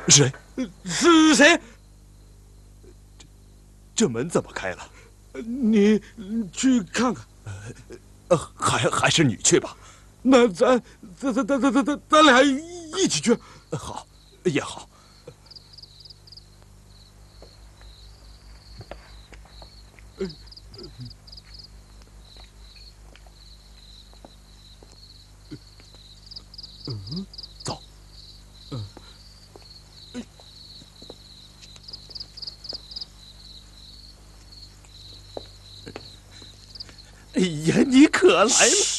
谁？ 是谁？ 这门怎么开了？ 你去看看。 还是你去吧。 那咱俩一起去。 好，也好。走。哎呀，你可来了！